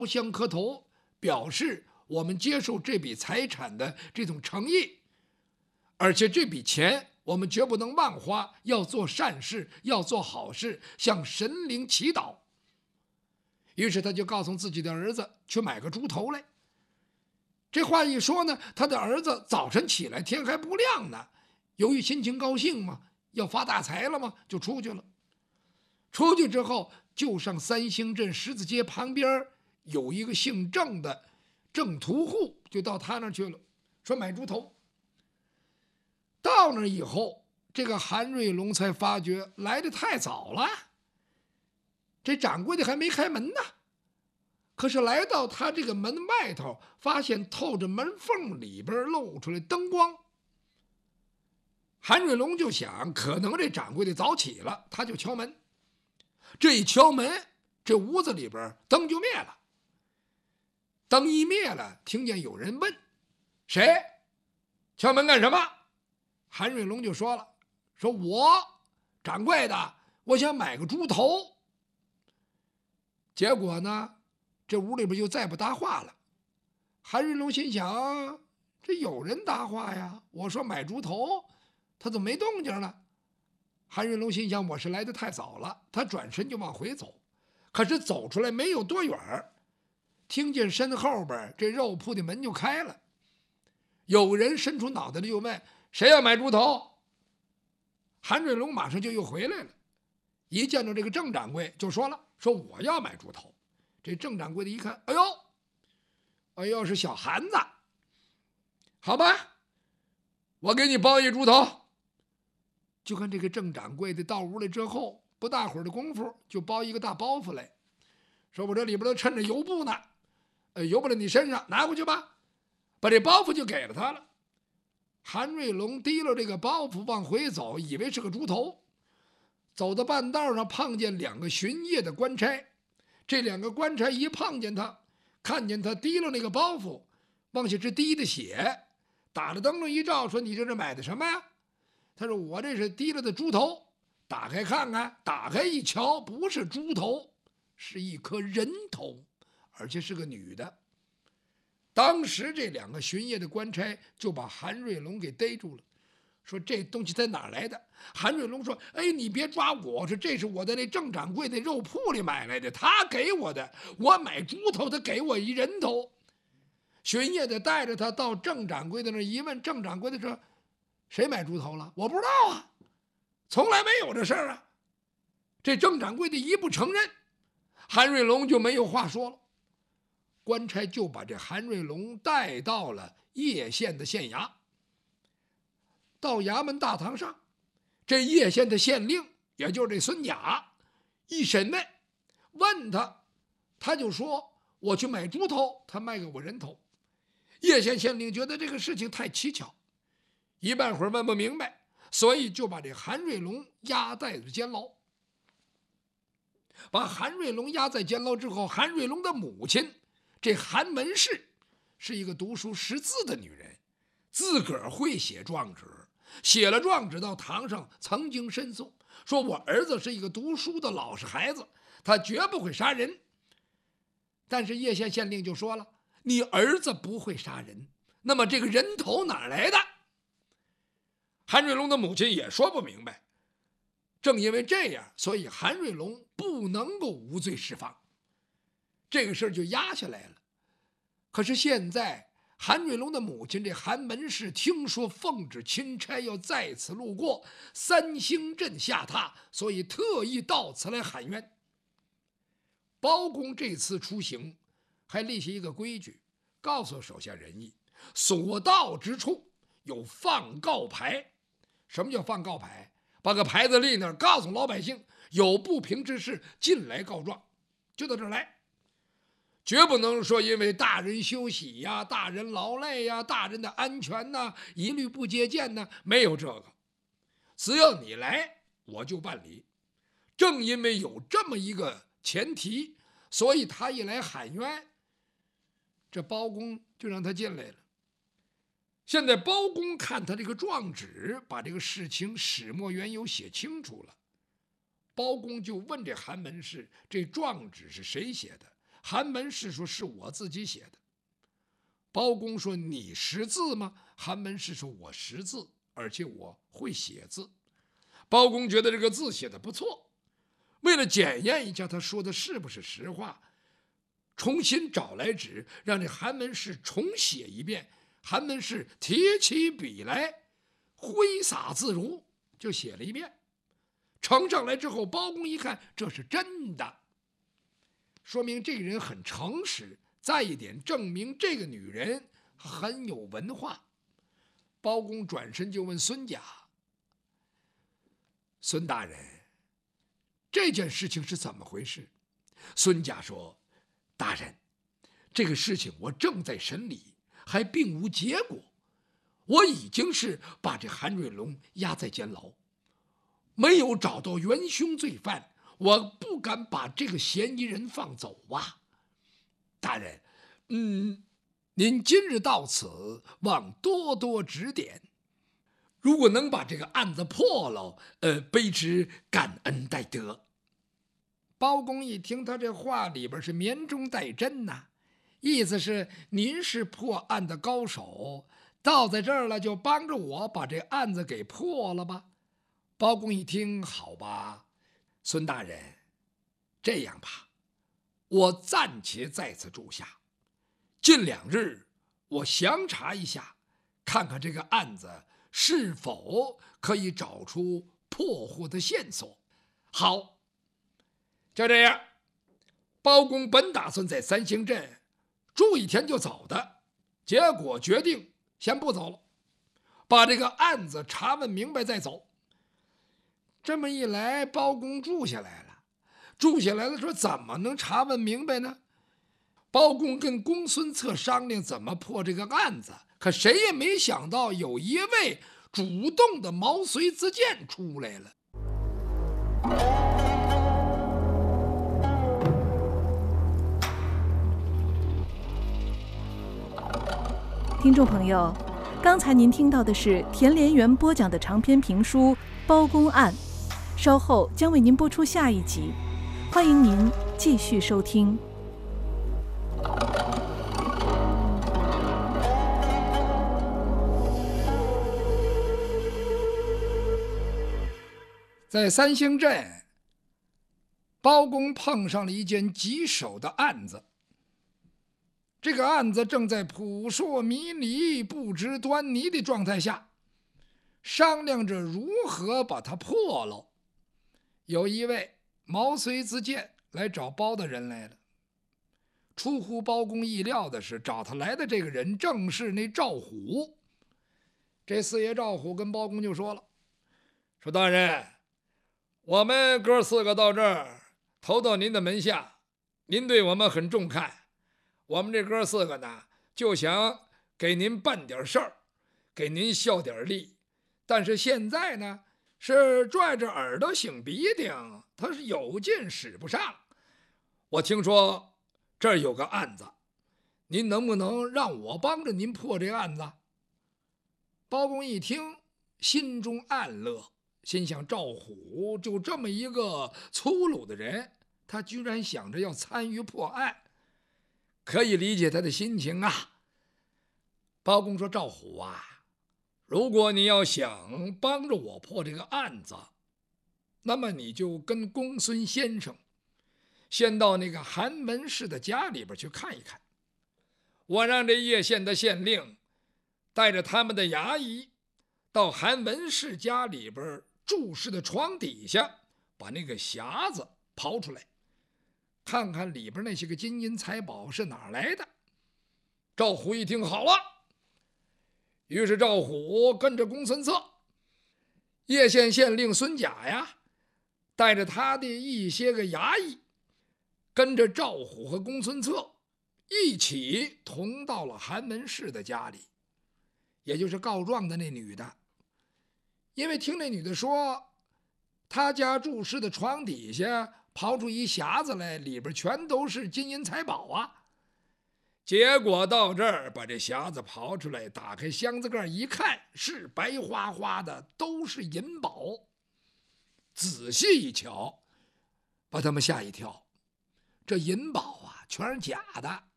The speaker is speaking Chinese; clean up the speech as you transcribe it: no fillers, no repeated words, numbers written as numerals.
相磕头，表示我们接受这笔财产的这种诚意，而且这笔钱我们绝不能乱花，要做善事，要做好事，向神灵祈祷。于是他就告诉自己的儿子去买个猪头来。这话一说呢，他的儿子早晨起来天还不亮呢，由于心情高兴嘛，要发大财了嘛，就出去了。出去之后，就上三星镇十字街旁边有一个姓郑的郑屠户，就到他那儿去了，说买猪头。到那以后，这个韩瑞龙才发觉来得太早了，这掌柜的还没开门呢。可是来到他这个门外头，发现透着门缝里边露出来灯光。韩瑞龙就想，可能这掌柜的早起了，他就敲门。这一敲门，这屋子里边灯就灭了。灯一灭了，听见有人问：“谁？敲门干什么？”韩瑞龙就说了：“说我掌柜的，我想买个猪头。”结果呢，这屋里边就再不搭话了。韩瑞龙心想，这有人搭话呀，我说买猪头，他怎么没动静了？韩瑞龙心想，我是来得太早了。他转身就往回走，可是走出来没有多远，听见身后边这肉铺的门就开了，有人伸出脑袋就问：“谁要买猪头？”韩瑞龙马上就又回来了，一见到这个郑掌柜就说了：“说我要买猪头。”这郑掌柜的一看，哎呦，是小韩子，好吧，我给你包一猪头。就看这个郑掌柜的到屋来之后，不大会儿的功夫就包一个大包袱来，说我这里边都趁着油布呢，油不在你身上，拿过去吧。把这包袱就给了他了。韩瑞龙提了这个包袱往回走，以为是个猪头。走到半道上，碰见两个巡夜的官差。这两个官差一碰见他，看见他提了那个包袱，往下直滴的血，打了灯笼一照，说：“你这是买的什么呀？”他说：“我这是提了的猪头。”打开看看，打开一瞧，不是猪头，是一颗人头，而且是个女的。当时这两个巡夜的官差就把韩瑞龙给逮住了，说：“这东西在哪儿来的？”韩瑞龙说：“哎，你别抓我，说这是我在那郑掌柜的肉铺里买来的，他给我的。我买猪头，他给我一人头。”巡夜的带着他到郑掌柜的那一问，郑掌柜的说：“谁买猪头了？我不知道啊，从来没有这事儿啊。”这郑掌柜的一不承认，韩瑞龙就没有话说了。官差就把这韩瑞龙带到了叶县的县衙。到衙门大堂上，这叶县的县令，也就是这孙甲，一审问，问他，他就说：“我去买猪头，他卖给我人头。”叶县县令觉得这个事情太蹊跷，一半会儿问不明白，所以就把这韩瑞龙押在了监牢。把韩瑞龙押在监牢之后，韩瑞龙的母亲这韩文氏是一个读书识字的女人，自个儿会写状纸，写了状纸到堂上曾经申诉，说我儿子是一个读书的老实孩子，他绝不会杀人。但是叶县县令就说了：“你儿子不会杀人，那么这个人头哪来的？”韩瑞龙的母亲也说不明白。正因为这样，所以韩瑞龙不能够无罪释放，这个事儿就压下来了。可是现在韩瑞龙的母亲这韩文氏听说奉旨钦差要在此路过，三星镇下榻，所以特意到此来喊冤。包公这次出行还立下一个规矩，告诉手下人役，所到之处有放告牌。什么叫放告牌？把个牌子立那儿，告诉老百姓有不平之事进来告状，就到这儿来。绝不能说因为大人休息呀、大人劳累呀、大人的安全呐，一律不接见呐，没有这个。只要你来，我就办理。正因为有这么一个前提，所以他一来喊冤，这包公就让他进来了。现在包公看他这个状纸，把这个事情始末缘由写清楚了。包公就问这韩文氏，这状纸是谁写的？ 韩文士说是我自己写的。包公说你识字吗？韩文士说我识字，而且我会写字。包公觉得这个字写的不错，为了检验一下他说的是不是实话，重新找来纸，让这韩文士重写一遍。韩文士提起笔来，挥洒自如，就写了一遍。呈上来之后，包公一看，这是真的，说明这个人很诚实。再一点，证明这个女人很有文化。包公转身就问孙家：“孙大人，这件事情是怎么回事？”孙家说：“大人，这个事情我正在审理，还并无结果。我已经是把这韩瑞龙押在监牢，没有找到元凶罪犯，我不敢把这个嫌疑人放走啊。大人，您今日到此，望多多指点。如果能把这个案子破了，卑职感恩戴德。”包公一听他这话里边是绵中带针呐，意思是您是破案的高手，到在这儿了就帮着我把这案子给破了吧。包公一听，好吧，孙大人，这样吧，我暂且在此住下，近2日我详查一下，看看这个案子是否可以找出破获的线索。好，就这样。包公本打算在三星镇住1天就走的，结果决定先不走了，把这个案子查问明白再走。这么一来，包公住下来了。说怎么能查问明白呢？包公跟公孙策商量怎么破这个案子，可谁也没想到有一位主动的毛遂自荐出来了。 听众朋友，刚才您听到的是田连元播讲的长篇评书《包公案》，稍后将为您播出下一集，欢迎您继续收听。 在三星镇，包公碰上了一件棘手的案子。这个案子正在扑朔迷离、不知端倪的状态下，商量着如何把它破了。有一位毛遂自荐来找包大人来了。出乎包公意料的是，找他来的这个人正是那赵虎。这四爷赵虎跟包公就说了：“说大人，我们哥4个到这儿投到您的门下，您对我们很重看。我们这哥4个呢，就想给您办点事儿，给您效点力。但是现在呢，是拽着耳朵擤鼻涕，他是有劲使不上。我听说这儿有个案子，您能不能让我帮着您破这个案子？”包公一听，心中暗乐，心想赵虎就这么一个粗鲁的人，他居然想着要参与破案，可以理解他的心情啊。包公说：“赵虎啊，如果你要想帮着我破这个案子，那么你就跟公孙先生先到那个韩文士的家里边去看一看。我让这叶县的县令带着他们的衙役到韩文士家里边住室的床底下，把那个匣子刨出来，看看里边那些个金银财宝是哪儿来的。”赵虎一听，好了。于是赵虎跟着公孙策，叶县县令孙甲呀，带着他的一些个衙役，跟着赵虎和公孙策一起同到了韩文士的家里，也就是告状的那女的。因为听那女的说，他家住室的床底下刨出一匣子来，里边全都是金银财宝啊。结果到这儿，把这匣子刨出来，打开箱子盖一看，是白花花的，都是银宝。仔细一瞧，把他们吓一跳。这银宝啊， 全是假的。